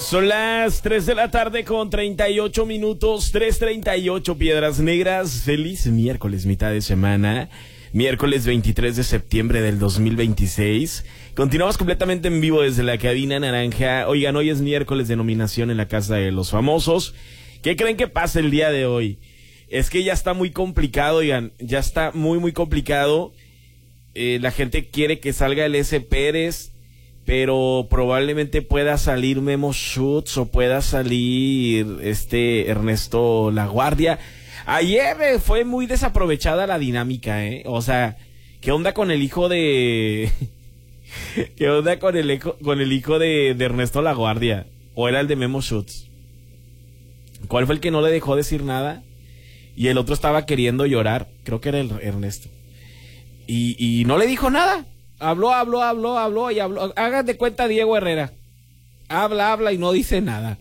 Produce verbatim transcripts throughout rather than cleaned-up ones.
Son las tres de la tarde con treinta y ocho minutos, tres treinta y ocho Piedras Negras. Feliz miércoles, mitad de semana. Miércoles veintitrés de septiembre del dos mil veintiséis. Continuamos completamente en vivo desde la cabina naranja. Oigan, hoy es miércoles de nominación en la Casa de los Famosos. ¿Qué creen que pasa el día de hoy? Es que ya está muy complicado, oigan, ya está muy, muy complicado. Eh, la gente quiere que salga el S. Pérez, pero probablemente pueda salir Memo Schutz o pueda salir este Ernesto Laguardia. Ayer eh, fue muy desaprovechada la dinámica, ¿eh? O sea, ¿qué onda con el hijo de... ¿Qué onda con el, eco, con el hijo de, de Ernesto Laguardia? ¿O era el de Memo Schutz? ¿Cuál fue el que no le dejó decir nada? Y el otro estaba queriendo llorar. Creo que era el Ernesto. Y, y no le dijo nada. Habló, habló, habló, habló y habló. Hagan de cuenta Diego Herrera. Habla, habla y no dice nada.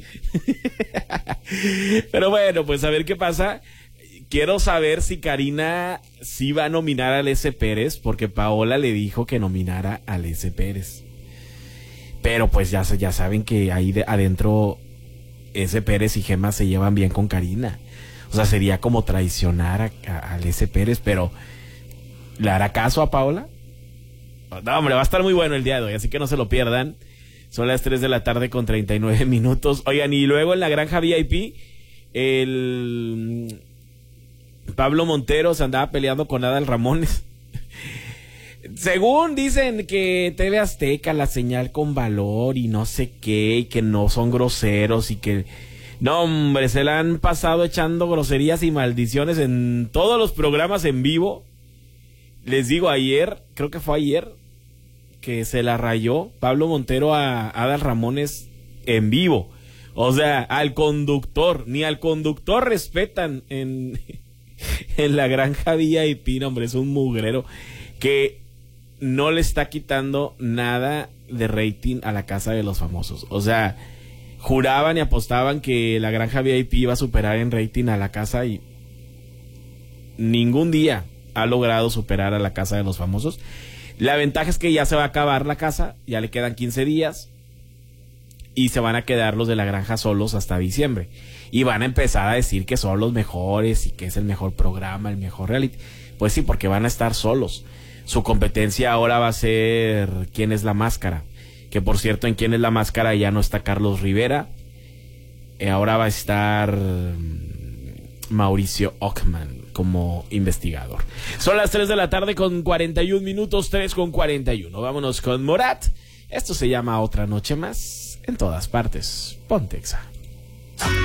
Pero bueno, pues a ver qué pasa. Quiero saber si Karina sí va a nominar al S. Pérez, porque Paola le dijo que nominara al S. Pérez. Pero pues ya, ya saben que ahí de, adentro S. Pérez y Gemma se llevan bien con Karina. O sea, sería como traicionar a, a, al S. Pérez, pero ¿le hará caso a Paola? No, hombre, va a estar muy bueno el día de hoy, así que no se lo pierdan. Son las tres de la tarde con treinta y nueve minutos. Oigan, y luego en la granja V I P, el Pablo Montero se andaba peleando con Adal Ramones. Según dicen que T V Azteca, la señal con valor y no sé qué, y que no son groseros y que... No, hombre, se la han pasado echando groserías y maldiciones en todos los programas en vivo. Les digo, ayer, creo que fue ayer, que se la rayó Pablo Montero a Adal Ramones en vivo. O sea, al conductor, ni al conductor respetan en, en la granja V I P, no, hombre, es un mugrero que no le está quitando nada de rating a la Casa de los Famosos. O sea, juraban y apostaban que la granja V I P iba a superar en rating a la casa y ningún día ha logrado superar a la Casa de los Famosos. La ventaja es que ya se va a acabar la casa, ya le quedan quince días y se van a quedar los de la granja solos hasta diciembre. Y van a empezar a decir que son los mejores y que es el mejor programa, el mejor reality. Pues sí, porque van a estar solos. Su competencia ahora va a ser ¿Quién es la máscara? Que por cierto, en ¿Quién es la máscara? Ya no está Carlos Rivera. Eh, ahora va a estar Mauricio Ockman como investigador. Son las tres de la tarde con cuarenta y un minutos, tres con cuarenta y uno. Vámonos con Morat. Esto se llama Otra Noche Más. En todas partes. Ponte Exa.